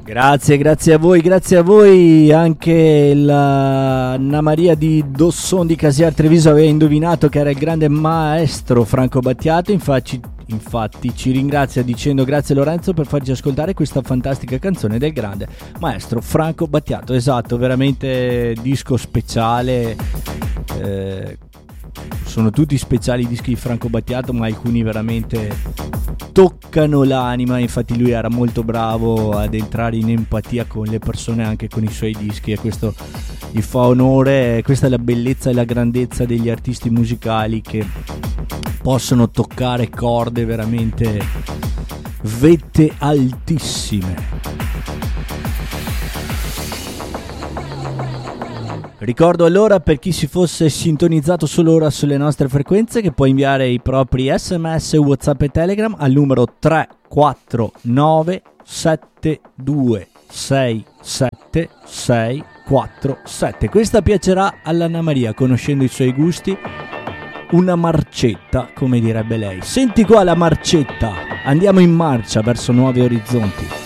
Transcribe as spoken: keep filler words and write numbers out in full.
Grazie, grazie a voi, grazie a voi. Anche la Anna Maria di Dosson di Casiar Treviso aveva indovinato che era il grande maestro Franco Battiato. Infatti, infatti ci ringrazia dicendo grazie Lorenzo per farci ascoltare questa fantastica canzone del grande maestro Franco Battiato. Esatto, veramente disco speciale. Eh, sono tutti speciali i dischi di Franco Battiato, ma alcuni veramente toccano l'anima. Infatti lui era molto bravo ad entrare in empatia con le persone anche con i suoi dischi, e questo gli fa onore. Questa è la bellezza e la grandezza degli artisti musicali, che possono toccare corde veramente vette altissime. Ricordo allora, per chi si fosse sintonizzato solo ora sulle nostre frequenze, che può inviare i propri sms, WhatsApp e Telegram al numero tre quattro nove sette due sei sette sei quattro sette. Questa piacerà all'Anna Maria, conoscendo i suoi gusti. Una marcetta, come direbbe lei. Senti qua la marcetta, andiamo in marcia verso nuovi orizzonti.